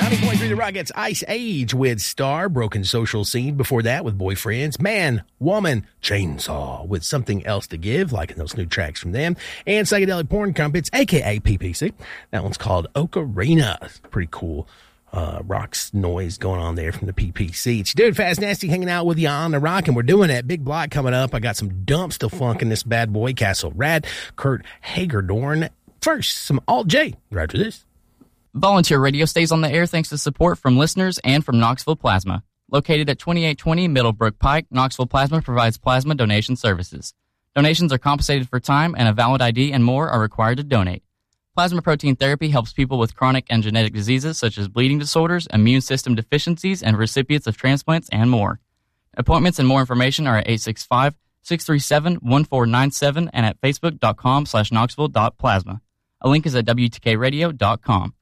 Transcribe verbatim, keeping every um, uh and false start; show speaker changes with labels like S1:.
S1: ninety point three The Rockets, Ice Age with Star, Broken Social Scene. Before that with Boyfriends, Man, Woman, Chainsaw with Something Else to Give, liking those new tracks from them. And Psychedelic Porn Crumpets, a k a. P P C. That one's called Ocarina. Pretty cool. Uh, rocks noise going on there from the P P C. It's your dude, Fast Nasty, hanging out with you on the rock, and we're doing that big block coming up. I got some dump still funk in this bad boy. Castle Rad, Kurt Hagerdorn. First, some Alt J right after this.
S2: Volunteer Radio stays on the air thanks to support from listeners and from Knoxville Plasma. Located at twenty-eight twenty Middlebrook Pike, Knoxville Plasma provides plasma donation services. Donations are compensated for time, and a valid I D and more are required to donate. Plasma protein therapy helps people with chronic and genetic diseases such as bleeding disorders, immune system deficiencies, and recipients of transplants and more. Appointments and more information are at eight six five, six three seven, one four nine seven and at facebook.com slash knoxville.plasma. A link is at W T K radio dot com.